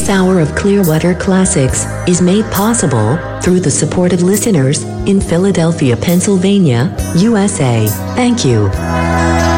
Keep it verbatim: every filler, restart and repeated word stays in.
hour of Clearwater Classics is made possible through the support of listeners in Philadelphia, Pennsylvania, U S A. Thank you.